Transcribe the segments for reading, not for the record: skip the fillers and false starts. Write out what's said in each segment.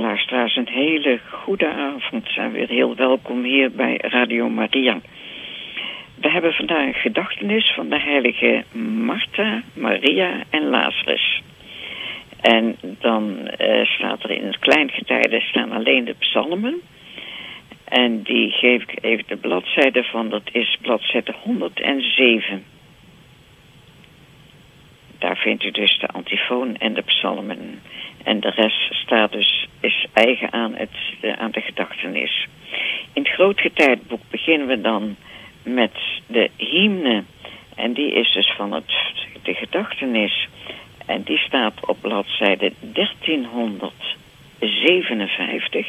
luisteraars, een hele goede avond en weer heel welkom hier bij Radio Maria. We hebben vandaag een gedachtenis van de heilige Martha, Maria en Lazarus. En dan staat er in het kleingetijde staan alleen de psalmen. En die geef ik even de bladzijde van, dat is bladzijde 107. Daar vindt u dus de antifoon en de psalmen. En de rest staat dus, is eigen aan de gedachtenis. In het grootgetijdboek beginnen we dan met de hymne. En die is dus van de gedachtenis. En die staat op bladzijde 1357.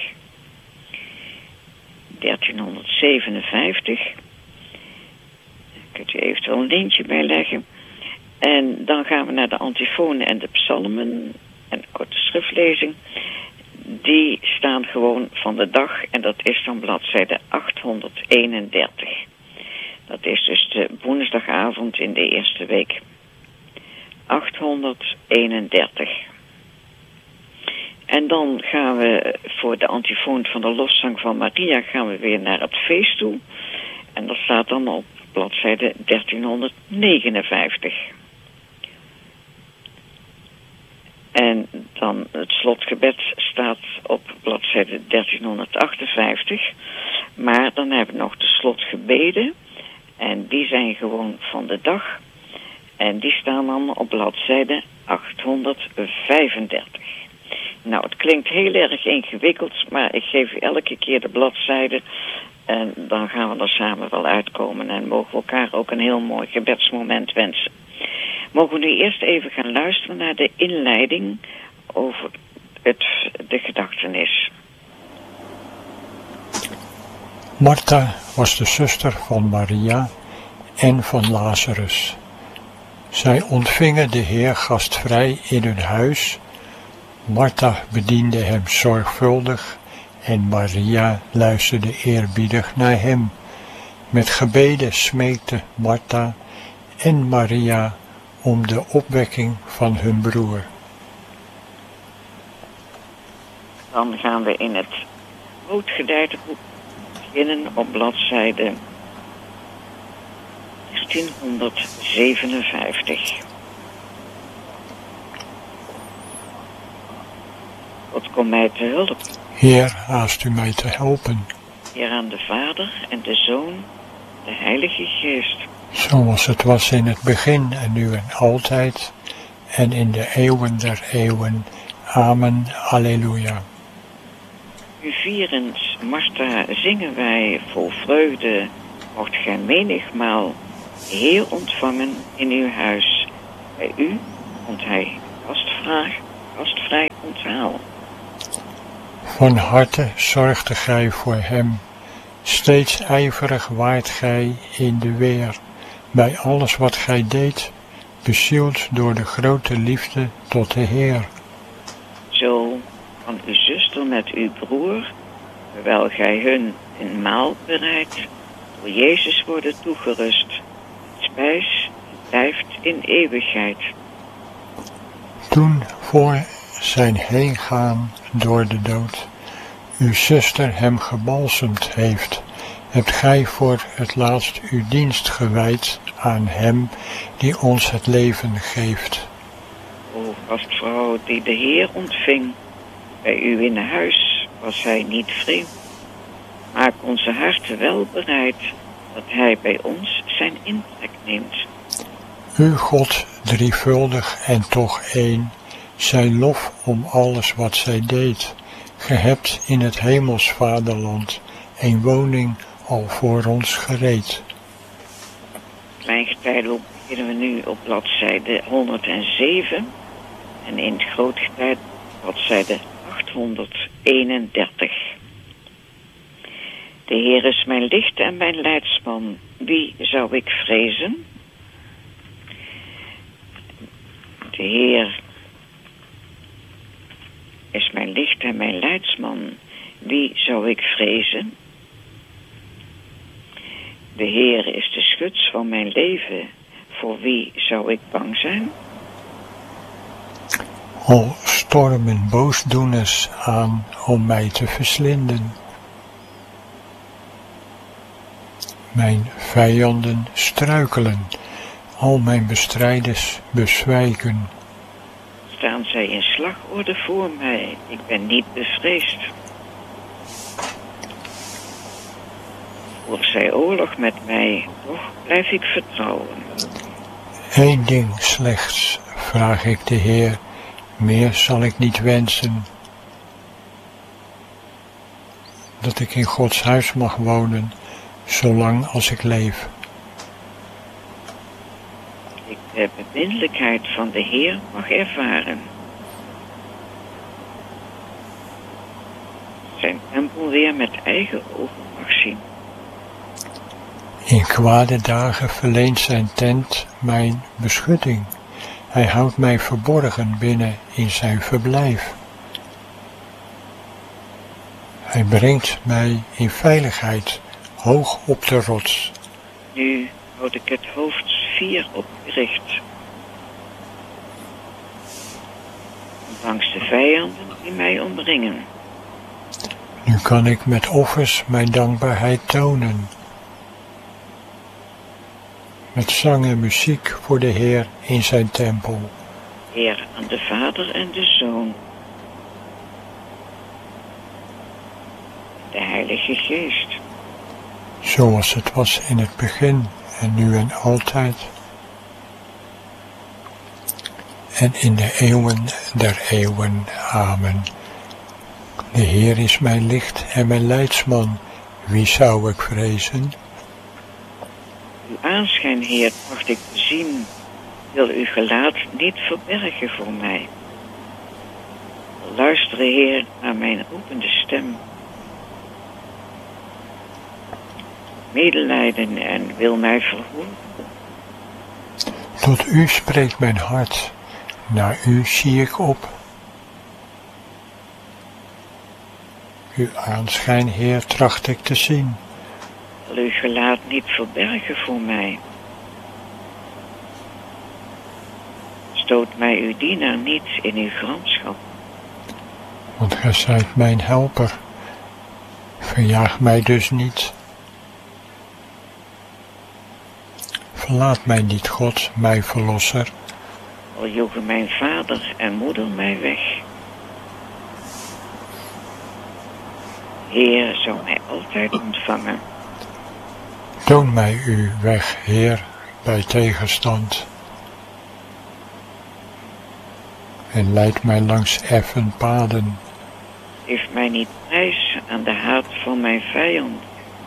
1357. Daar kunt u eventueel een lintje bij leggen. En dan gaan we naar de antifonen en de psalmen. En ook de schriftlezing. Die staan gewoon van de dag. En dat is dan bladzijde 831. Dat is dus de woensdagavond in de eerste week. 831. En dan gaan we voor de antifoon van de lofzang van Maria gaan we weer naar het feest toe. En dat staat dan op bladzijde 1359. En dan het slotgebed staat op bladzijde 1358. Maar dan hebben we nog de slotgebeden. En die zijn gewoon van de dag. En die staan dan op bladzijde 835. Nou, het klinkt heel erg ingewikkeld, maar ik geef u elke keer de bladzijde. En dan gaan we er samen wel uitkomen. En mogen we elkaar ook een heel mooi gebedsmoment wensen. Mogen we nu eerst even gaan luisteren naar de inleiding over de gedachtenis. Martha was de zuster van Maria en van Lazarus. Zij ontvingen de Heer gastvrij in hun huis. Martha bediende hem zorgvuldig en Maria luisterde eerbiedig naar hem. Met gebeden smeekte Martha en Maria om de opwekking van hun broer. Dan gaan we in het grootgedijdeboek beginnen op bladzijde 1357. God, kom mij te hulp. Heer, haast u mij te helpen. Heer, aan de Vader en de Zoon, de Heilige Geest. Zoals het was in het begin en nu en altijd en in de eeuwen der eeuwen. Amen. Alleluia. U vierend, Martha, zingen wij vol vreugde. Mocht gij menigmaal Heer ontvangen in uw huis. Bij u vond hij gastvrij onthaal. Van harte zorgde gij voor hem. Steeds ijverig waart gij in de weer. Bij alles wat gij deed, bezield door de grote liefde tot de Heer. Zo van uw zuster met uw broer, terwijl gij hun een maal bereidt, door Jezus worden toegerust. Spijs blijft in eeuwigheid. Toen voor zijn heengaan door de dood, uw zuster hem gebalsemd heeft, hebt gij voor het laatst uw dienst gewijd aan hem die ons het leven geeft. O gastvrouw die de Heer ontving, bij u in huis was hij niet vreemd. Maak onze harten wel bereid dat hij bij ons zijn intrek neemt. U God, drievuldig en toch één, zij lof om alles wat zij deed. Ge hebt in het hemels vaderland een woning al voor ons gereed. Kleingetijdenboek beginnen we nu op bladzijde 107 en in het grootgetijdenboek bladzijde 831. De Heer is mijn licht en mijn leidsman, wie zou ik vrezen? De Heer is mijn licht en mijn leidsman, wie zou ik vrezen? De Heer is de schuts van mijn leven, voor wie zou ik bang zijn? Al stormen boosdoeners aan om mij te verslinden. Mijn vijanden struikelen, al mijn bestrijders bezwijken. Staan zij in slagorde voor mij, ik ben niet bevreesd. Voert zij oorlog met mij, toch blijf ik vertrouwen. Eén ding slechts vraag ik de Heer, meer zal ik niet wensen. Dat ik in Gods huis mag wonen, zolang als ik leef. Ik de beminnelijkheid van de Heer mag ervaren. Zijn tempel weer met eigen ogen mag zien. In kwade dagen verleent zijn tent mijn beschutting. Hij houdt mij verborgen binnen in zijn verblijf. Hij brengt mij in veiligheid, hoog op de rots. Nu houd ik het hoofd fier opgericht. Langs de vijanden die mij omringen. Nu kan ik met offers mijn dankbaarheid tonen. Met zang en muziek voor de Heer in zijn tempel. Eer aan de Vader en de Zoon. De Heilige Geest. Zoals het was in het begin en nu en altijd. En in de eeuwen der eeuwen. Amen. De Heer is mijn licht en mijn leidsman. Wie zou ik vrezen? Uw aanschijn, Heer, tracht ik te zien. Wil uw gelaat niet verbergen voor mij. Luister, Heer, naar mijn roepende stem. Medelijden en wil mij verhoeden. Tot u spreekt mijn hart, naar u zie ik op. Uw aanschijn, Heer, tracht ik te zien. Wil uw gelaat niet verbergen voor mij. Stoot mij uw dienaar niet in uw gramschap. Want gij zijt mijn helper. Verjaag mij dus niet. Verlaat mij niet, God, mijn verlosser. Al joegen mijn vader en moeder mij weg. Heer zou mij altijd ontvangen. Toon mij uw weg, Heer, bij tegenstand. En leid mij langs effen paden. Geef mij niet prijs aan de haat van mijn vijand.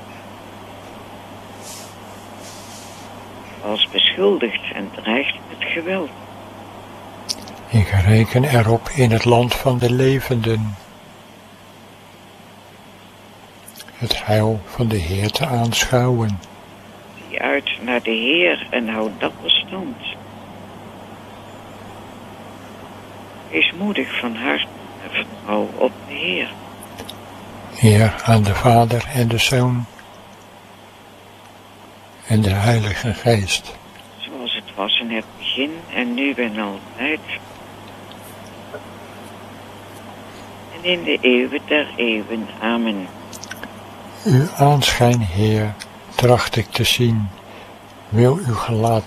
Als beschuldigd en dreigt met geweld. Ik reken erop in het land van de levenden. Het heil van de Heer te aanschouwen. Zie uit naar de Heer en houd dapper stand. Wees moedig van hart en vertrouw op de Heer. Eer aan de Vader en de Zoon en de Heilige Geest. Zoals het was in het begin en nu en altijd. En in de eeuwen der eeuwen. Amen. Uw aanschijn, Heer, tracht ik te zien. Wil uw gelaat